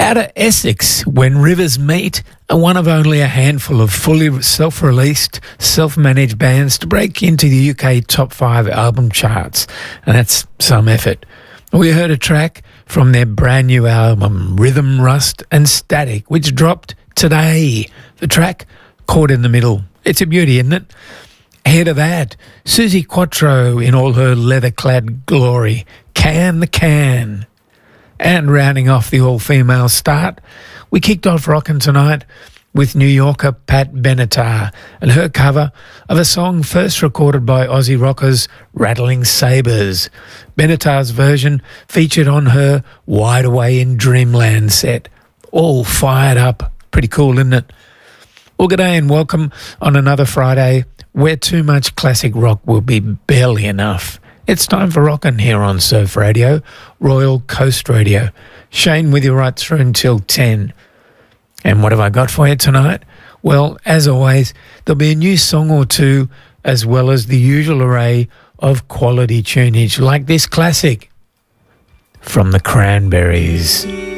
Out of Essex, When Rivers Meet, are one of only a handful of fully self-released, self-managed bands to break into the UK top 5 album charts, and that's some effort. We heard a track from their brand new album, Rhythm, Rust and Static, which dropped today. The track, Caught in the Middle. It's a beauty, isn't it? Ahead of that, Suzi Quatro in all her leather-clad glory, Can the Can. And rounding off the all-female start, we kicked off rockin' tonight with New Yorker Pat Benatar and her cover of a song first recorded by Aussie rockers Rattling Sabres. Benatar's version featured on her Wide Away in Dreamland set. All fired up. Pretty cool, isn't it? Well, g'day and welcome on another Friday where too much classic rock will be barely enough. It's time for rockin' here on Surf Radio, Royal Coast Radio. Shane with you right through until 10. And what have I got for you tonight? Well, as always, there'll be a new song or two as well as the usual array of quality tunage like this classic from the Cranberries.